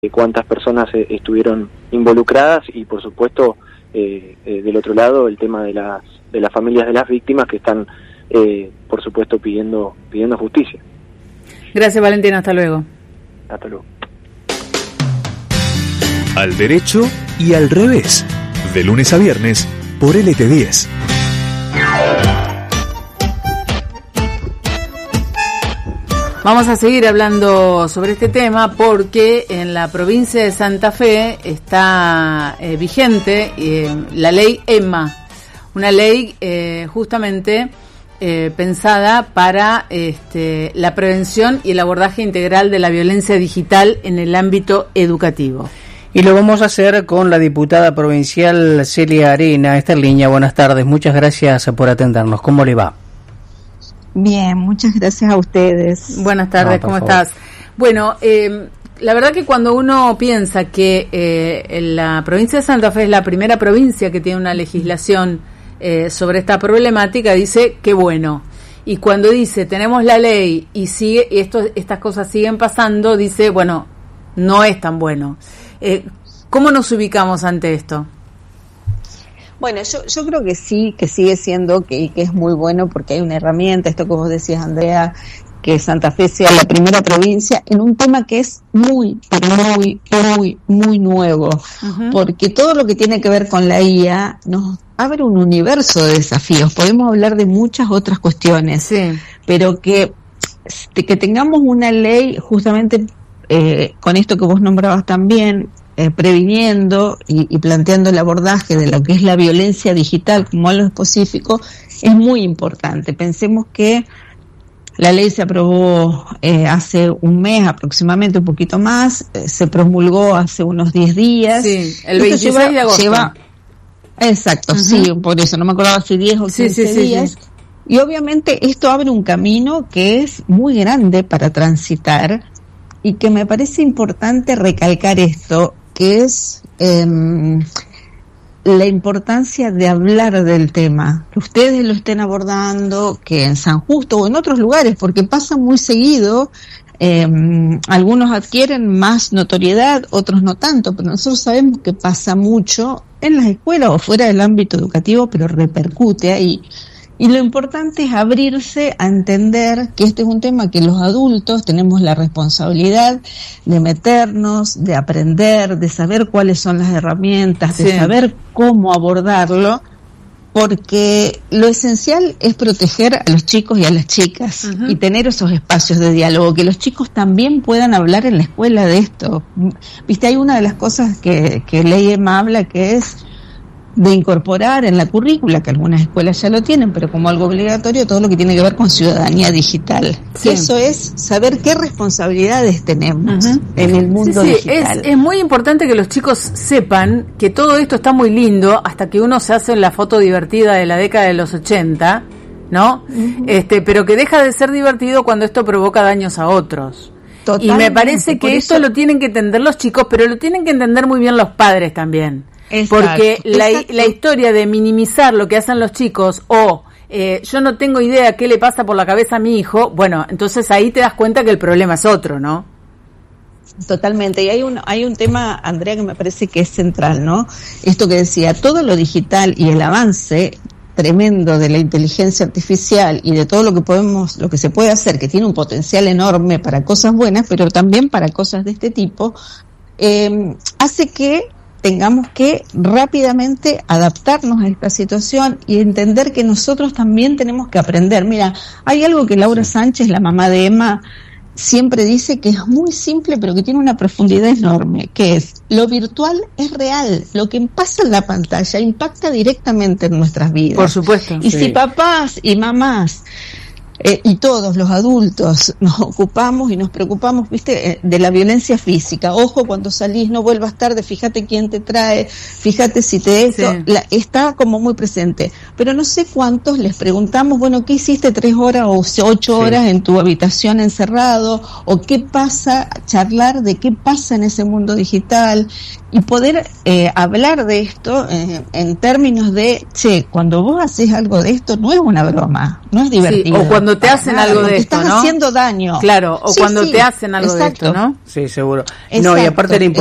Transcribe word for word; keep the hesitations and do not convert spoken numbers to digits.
cuántas personas eh, estuvieron involucradas y por supuesto eh, eh, del otro lado el tema de las de las familias de las víctimas que están eh, por supuesto pidiendo pidiendo justicia. Gracias, Valentina, hasta luego. Hasta luego. Al derecho y al revés, de lunes a viernes por L T diez. Vamos a seguir hablando sobre este tema porque en la provincia de Santa Fe está eh, vigente eh, la ley EMMA, una ley eh, justamente eh, pensada para este, la prevención y el abordaje integral de la violencia digital en el ámbito educativo. Y lo vamos a hacer con la diputada provincial Celia Arena. Esta línea, buenas tardes, muchas gracias por atendernos. ¿Cómo le va? Bien, muchas gracias a ustedes. Buenas tardes, no, ¿cómo favor. estás? Bueno, eh, la verdad que cuando uno piensa que eh, la provincia de Santa Fe es la primera provincia que tiene una legislación eh, sobre esta problemática, dice qué bueno. Y cuando dice tenemos la ley y sigue y esto, estas cosas siguen pasando, dice bueno, no es tan bueno. Eh, ¿Cómo nos ubicamos ante esto? Bueno, yo, yo creo que sí, que sigue siendo, que, que es muy bueno porque hay una herramienta, esto que vos decías, Andrea, que Santa Fe sea la primera provincia en un tema que es muy, pero muy, muy, muy nuevo, uh-huh. Porque todo lo que tiene que ver con la I A nos abre un universo de desafíos. Podemos hablar de muchas otras cuestiones, sí. Pero que, que tengamos una ley justamente eh, con esto que vos nombrabas también, Eh, previniendo y, y planteando el abordaje de lo que es la violencia digital como algo específico, es muy importante. Pensemos que la ley se aprobó eh, hace un mes aproximadamente, un poquito más, eh, se promulgó hace unos diez días. Sí, el veintiséis lleva, de agosto. Lleva, exacto, uh-huh. Sí, por eso, no me acordaba si diez o quince sí, sí, sí, días. Sí, sí. Y obviamente esto abre un camino que es muy grande para transitar y que me parece importante recalcar esto, que es eh, la importancia de hablar del tema, que ustedes lo estén abordando, que en San Justo o en otros lugares, porque pasa muy seguido, eh, algunos adquieren más notoriedad, otros no tanto, pero nosotros sabemos que pasa mucho en las escuelas o fuera del ámbito educativo, pero repercute ahí. Y lo importante es abrirse a entender que este es un tema que los adultos tenemos la responsabilidad de meternos, de aprender, de saber cuáles son las herramientas, sí. De saber cómo abordarlo, porque lo esencial es proteger a los chicos y a las chicas, uh-huh. Y tener esos espacios de diálogo, que los chicos también puedan hablar en la escuela de esto. Viste, hay una de las cosas que, que Ley EMMA habla, que es de incorporar en la currícula, que algunas escuelas ya lo tienen, pero como algo obligatorio, todo lo que tiene que ver con ciudadanía digital. Sí. Eso es saber qué responsabilidades tenemos, uh-huh. En el mundo sí, sí, digital. Es, es muy importante que los chicos sepan que todo esto está muy lindo hasta que uno se hace la foto divertida de la década de los ochenta, ¿no? Uh-huh. Este, pero que deja de ser divertido cuando esto provoca daños a otros. Totalmente. Y me parece que esto lo tienen que entender los chicos, pero lo tienen que entender muy bien los padres también. Exacto, porque la, la historia de minimizar lo que hacen los chicos o eh, yo no tengo idea qué le pasa por la cabeza a mi hijo, bueno, entonces ahí te das cuenta que el problema es otro, ¿no? Totalmente, y hay un hay un tema, Andrea, que me parece que es central, ¿no? Esto que decía, todo lo digital y el avance tremendo de la inteligencia artificial y de todo lo que podemos, lo que se puede hacer, que tiene un potencial enorme para cosas buenas, pero también para cosas de este tipo, eh, hace que tengamos que rápidamente adaptarnos a esta situación y entender que nosotros también tenemos que aprender. Mira, hay algo que Laura Sánchez, la mamá de Emma, siempre dice que es muy simple, pero que tiene una profundidad enorme, que es, lo virtual es real, lo que pasa en la pantalla impacta directamente en nuestras vidas. Por supuesto. Y sí. Si papás y mamás Eh, y todos los adultos nos ocupamos y nos preocupamos, viste, de la violencia física. Ojo cuando salís, no vuelvas tarde, fíjate quién te trae, fíjate si te esto, sí. la, está como muy presente. pero no sé cuántos les preguntamos, bueno, ¿qué hiciste tres horas o ocho sí. horas en tu habitación encerrado? ¿O qué pasa? Charlar de qué pasa en ese mundo digital y poder eh, hablar de esto eh, en términos de, che, cuando vos haces algo de esto no es una broma, no es divertido. Sí, o cuando te hacen nada, algo de esto, estás ¿no? haciendo daño. Claro, o sí, cuando sí, te hacen algo exacto. de esto, ¿no? Sí, seguro. Exacto. No, y aparte era importante